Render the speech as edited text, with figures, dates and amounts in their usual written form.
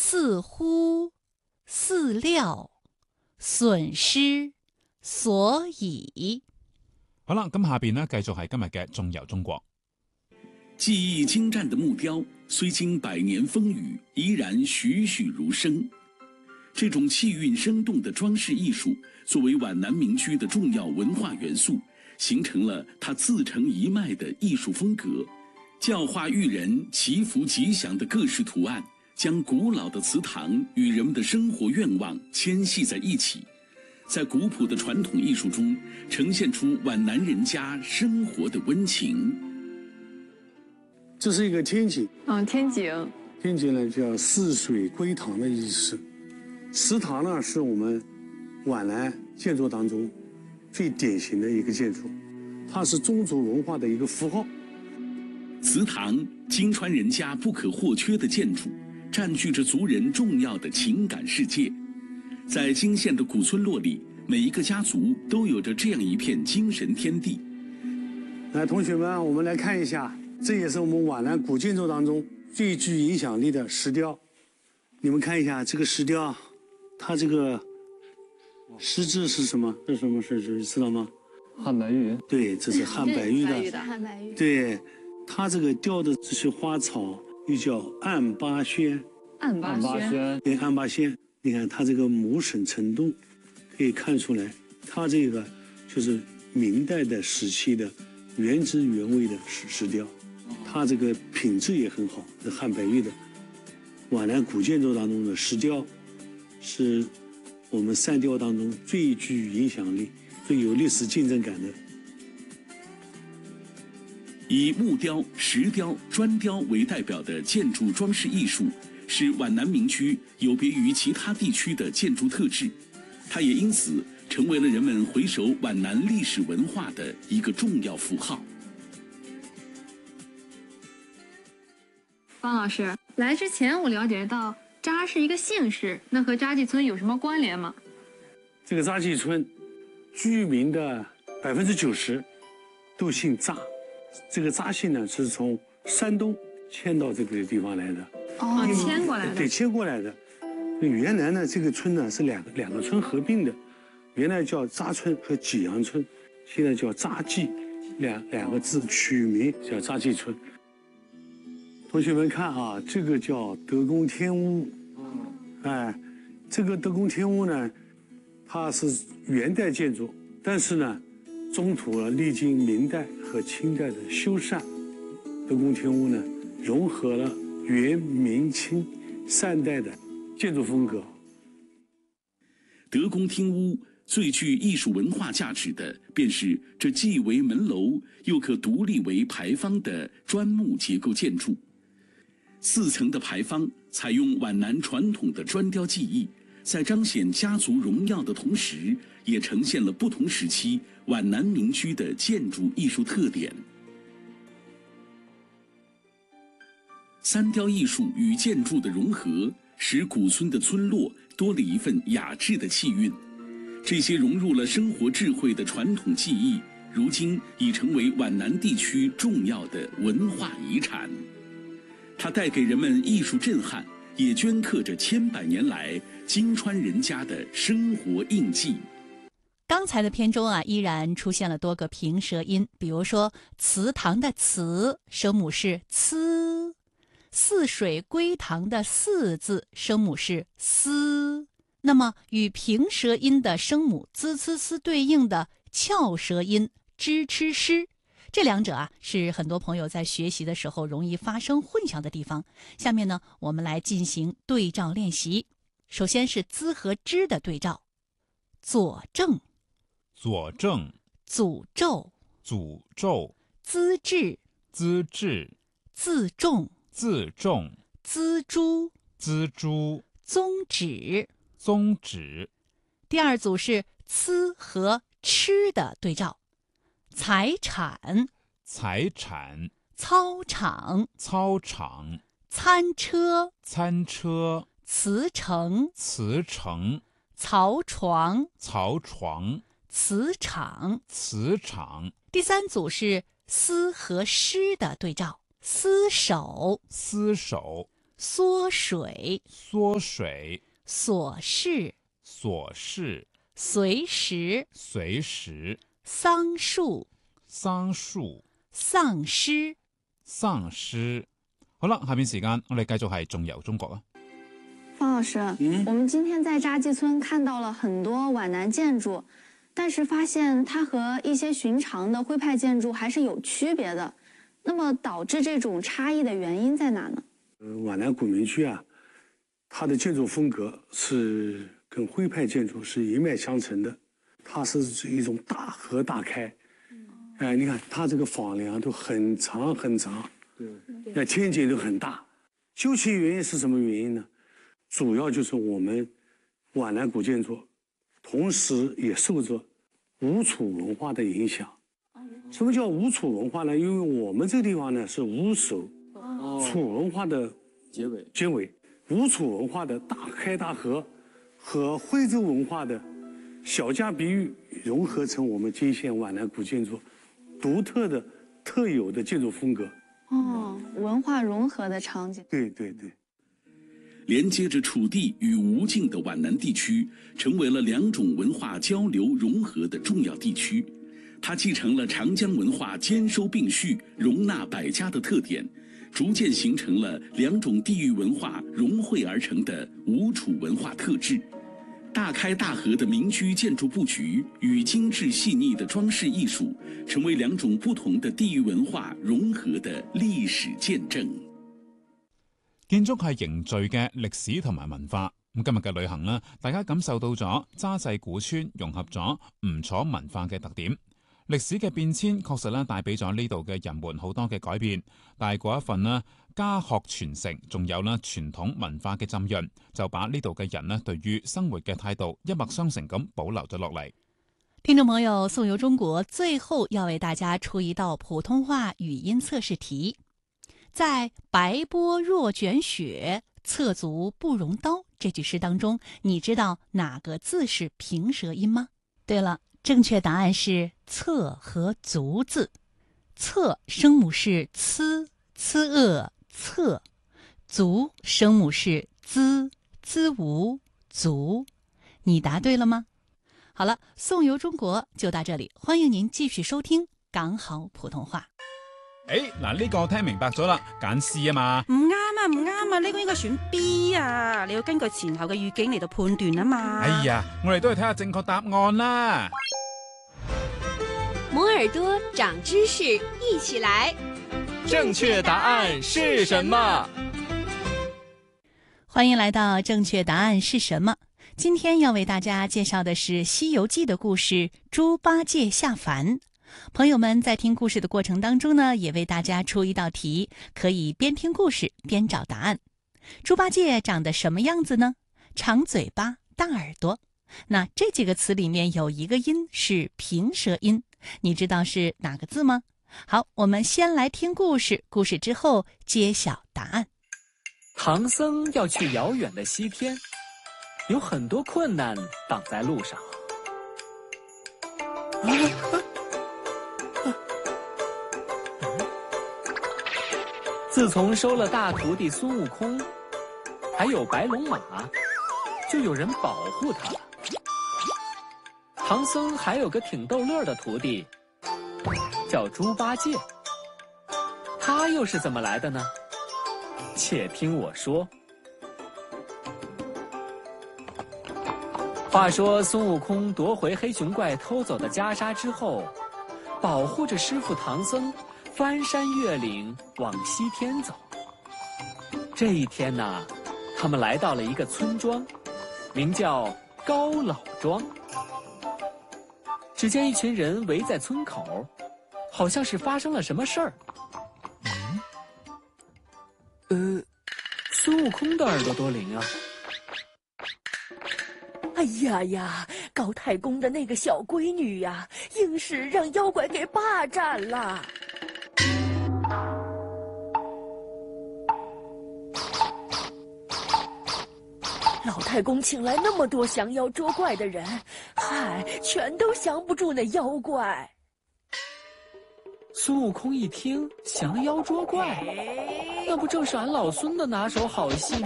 似乎、似料、損失、所以。 好啦，咁下邊呢，繼續係今日嘅仲遊中國。 技艺精湛的木雕，虽经百年风雨，依然栩栩如生。这种气韵生动的装饰艺术，作为皖南民居的重要文化元素，形成了它自成一脉的艺术风格。教化育人、祈福吉祥的各式图案，将古老的祠堂与人们的生活愿望牵系在一起，在古朴的传统艺术中，呈现出皖南人家生活的温情。 这是一个天井， 天井， 天井呢叫泗水归堂的意思。祠堂呢是我们皖南建筑当中最典型的一个建筑，它是宗族文化的一个符号。 祠堂，金川人家不可或缺的建筑，占据着族人重要的情感世界。在金县的古村落里，每一个家族都有着这样一片精神天地。 来，同学们，我们来看一下，这也是我们皖南古建筑当中最具影响力的石雕。你们看一下这个石雕，它这个石质是什么？这是什么石质？知道吗？ 汉白玉。 对，这是汉白玉的。 汉白玉。 对，它这个雕的这些花草又叫暗八仙。 暗八仙。 对，暗八仙。你看它这个模审程度，可以看出来，它这个就是明代的时期的原汁原味的石雕，它这个品质也很好，是汉白玉的。皖南古建筑当中的石雕，是我们三雕当中最具影响力、最有历史竞争感的。 以木雕、石雕、砖雕为代表的建筑装饰艺术，是皖南民居有别于其他地区的建筑特质，它也因此成为了人们回首皖南历史文化的一个重要符号。 方老师，来之前我了解到扎是一个姓氏，那和扎记村有什么关联吗？ 这个扎记村居民的90%都姓扎，这个扎姓呢是从山东迁到这个地方来的。 迁过来的。 对，迁过来的。原来呢，这个村呢是两个村合并的，原来叫扎村和济阳村，现在叫扎记，两个字取名叫扎记村。同学们看啊，这个叫德公天屋，哎，这个德公天屋呢，它是元代建筑，但是呢，中途历经明代和清代的修缮，德公天屋呢融合了元、明、清三代的建筑风格。 德公厅屋最具艺术文化价值的，便是这既为门楼又可独立为牌坊的砖木结构建筑。4层的牌坊采用皖南传统的砖雕技艺，在彰显家族荣耀的同时，也呈现了不同时期皖南民居的建筑艺术特点。三雕艺术与建筑的融合，使古村的村落多了一份雅致的气韵。这些融入了生活智慧的传统技艺，如今已成为皖南地区重要的文化遗产。它带给人们艺术震撼，也镌刻着千百年来金川人家的生活印记。 刚才的篇中啊，依然出现了多个平舌音，比如说祠堂的祠声母是呲，泗水归堂的泗字声母是思。那么与平舌音的声母滋呲丝对应的翘舌音支吃诗，这两者啊是很多朋友在学习的时候容易发生混淆的地方。下面呢，我们来进行对照练习。首先是滋和支的对照，佐证、 佐证、 诅咒、 诅咒、 资治、 资治、 自重、 自重、 锱铢、 锱铢、 宗旨。 宗旨。 第二组是呲和吃的对照，财产、 财产、 操场、 操场、 餐车、 餐车、 辞呈、 辞呈、 槽床、 槽床、 磁场。 磁场。 第三组是丝和诗的对照，厮守、 厮守、 缩水、 缩水、 琐事、 琐事、 随时、 随时、 桑树、 桑樹、 喪屍。 喪屍。好啦，下面時間我哋繼續係仲遊中國啊。 方老师，我们今天在扎记村看到了很多皖南建筑，但是发现它和一些寻常的徽派建筑还是有区别的。那么导致这种差异的原因在哪呢？ 皖南古民区啊，它的建筑风格是跟徽派建筑是一脉相承的，它是一种大合大开。你看它这个房梁都很长很长，对，天井都很大。究其原因是什么原因呢？主要就是我们皖南古建筑，同时也受着吴楚文化的影响。什么叫吴楚文化呢？因为我们这个地方呢是吴首，楚文化的结尾，吴楚文化的大开大合和徽州文化的小家碧玉融合成我们泾县皖南古建筑独特的特有的建筑风格。 文化融合的场景。 对对对。 连接着楚地与吴境的皖南地区，成为了两种文化交流融合的重要地区。它继承了长江文化兼收并蓄、容纳百家的特点，逐渐形成了两种地域文化融汇而成的吴楚文化特质。大开大合的民居建築布局與精緻細膩的裝飾藝術，成為兩種不同的地域文化融合的歷史見證。 建築係凝聚嘅歷史同埋文化。咁今日嘅旅行呢，大家感受到咗扎濟古村融合咗吳楚文化嘅特點。歷史嘅變遷確實咧帶俾咗呢度嘅人們好多嘅改變，但係嗰一份呢家學傳承，仲有呢傳統文化嘅浸潤，就把呢度嘅人呢對於生活嘅態度一脈相承咁保留咗落嚟。 聽眾朋友，宋遊中國最後要為大家出一道普通話語音測試題。在白波若捲雪，側足不容刀這句詩當中，你知道哪個字是平舌音嗎？對了，正確答案是側和足字。側聲母是呲、呲側；足聲母是滋、滋無、足。你答對了嗎？好了，宋遊中國就到這裡，歡迎您繼續收聽港好普通話。 嗱，呢個聽明白咗啦，揀 C 啊嘛。 唔啱啊，唔啱啊，呢個應該選 B 啊，你要根據前後嘅語境嚟到判斷啊嘛。 哎呀，我哋都係睇下正確答案啦。 摩耳朵長知識，一起來。 正確答案是什麼？ 歡迎來到正確答案是什麼？今天要為大家介紹的是《西遊記》的故事豬八戒下凡。朋友們在聽故事的過程當中呢，也為大家出一道題，可以邊聽故事邊找答案。豬八戒長得什麼樣子呢？長嘴巴，大耳朵。那這幾個詞裡面有一個音是平舌音，你知道是哪個字嗎？好，我們先來聽故事，故事之後揭曉答案。 唐僧要去遙遠的西天，有很多困難擋在路上。自從收了大徒弟孫悟空，還有白龍馬，就有人保護他了。唐僧還有個挺逗樂的徒弟，叫豬八戒。他又是怎麼來的呢？且聽我說。話說孫悟空奪回黑熊怪偷走的袈裟之後，保護着師父唐僧翻山越嶺往西天走。這一天呢，他們來到了一個村莊，名叫高老莊。只見一群人圍在村口，好像是發生了什麼事兒。孫悟空的耳朵多靈啊！ 哎呀呀，高太公的那個小閨女呀，硬是讓妖怪給霸佔了。老太公請來那麼多降妖捉怪的人，嗨，全都降不住那妖怪。 孙悟空一听，降妖捉怪，那不正是俺老孙的拿手好戏吗？